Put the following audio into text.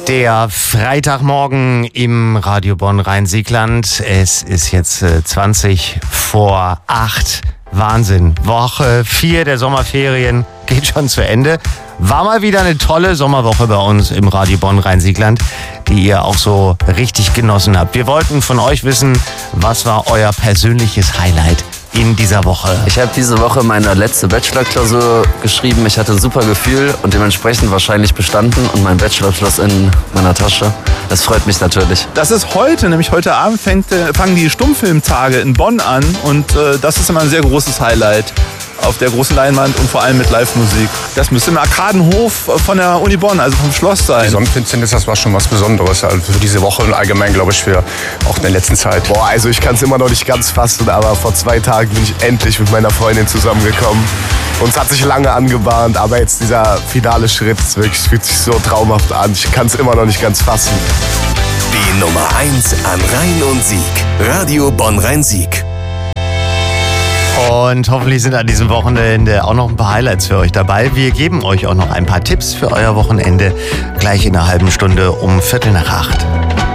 Der Freitagmorgen im Radio Bonn Rhein-Siegland. Es ist jetzt 20 vor 8. Wahnsinn. Woche 4 der Sommerferien geht schon zu Ende. War mal wieder eine tolle Sommerwoche bei uns im Radio Bonn Rhein-Siegland, die ihr auch so richtig genossen habt. Wir wollten von euch wissen, was war euer persönliches Highlight in dieser Woche? Ich habe diese Woche meine letzte Bachelorklausur geschrieben. Ich hatte ein super Gefühl und dementsprechend wahrscheinlich bestanden und mein Bachelorabschluss in meiner Tasche. Das freut mich natürlich. Das ist heute, nämlich heute Abend fangen die Stummfilmtage in Bonn an und das ist immer ein sehr großes Highlight auf der großen Leinwand und vor allem mit Live-Musik. Das müsste im Arkadenhof von der Uni Bonn, also vom Schloss sein. Die Sonnenfinsternis, das war schon was Besonderes. Also für diese Woche und allgemein, glaube ich, für auch in der letzten Zeit. Boah, also ich kann es immer noch nicht ganz fassen, aber vor 2 Tagen bin ich endlich mit meiner Freundin zusammengekommen. Uns hat sich lange angebahnt, aber jetzt dieser finale Schritt, fühlt sich so traumhaft an. Ich kann es immer noch nicht ganz fassen. Die Nummer 1 an Rhein und Sieg. Radio Bonn Rhein-Sieg. Und hoffentlich sind an diesem Wochenende auch noch ein paar Highlights für euch dabei. Wir geben euch auch noch ein paar Tipps für euer Wochenende gleich in einer halben Stunde um 7:45.